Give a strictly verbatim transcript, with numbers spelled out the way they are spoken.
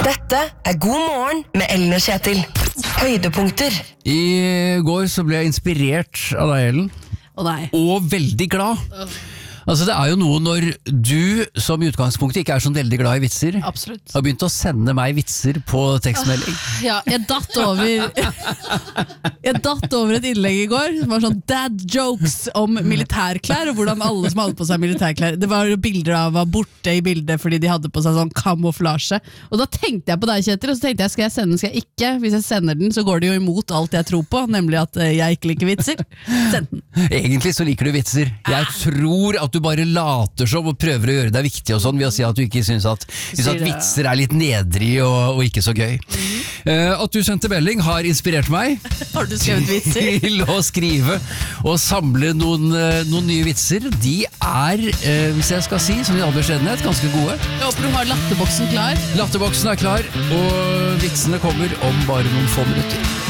Dette er God morgen med Ellen og Kjetil. Høydepunkter. I går så ble jeg inspirert av deg, Ellen. Å nei. Og veldig glad. Altså det er jo noe når du som i utgangspunktet ikke er sånn veldig glad i vitser, Absolutt. har begynt å sende meg vitser på tekstmelding. Ja, jeg datt over Jeg datt over et innlegg i går som var sånn dad jokes om militærklær og hvordan alle som hadde på seg militærklær. Det var jo bilder av var borte i bildet fordi de hadde på seg sånn kamuflasje. Og da tenkte jeg på deg, Kjetil, og så tenkte jeg skal jeg sende den, skal jeg ikke? Hvis jeg sender den så går det jo imot alt jeg tror på, nemlig at jeg ikke liker vitser. Send den. Egentlig så liker du vitser. Jeg tror at du bare later som og prøver å gjøre deg viktig og sånn ved å si at du ikke synes at, synes at vitser er litt nedrig og, og ikke så gøy. Mm. Uh, at du sendte melding har inspirert meg. Har du skrevet vitser? Til å skrive og samle noen, uh, noen nye vitser. De er, uh, hvis jeg skal si, som i all beskjedenhet, ganske gode. Jeg håper du har latterboksen klar. Latterboksen er klar, og vitsene kommer om bare noen få minutter.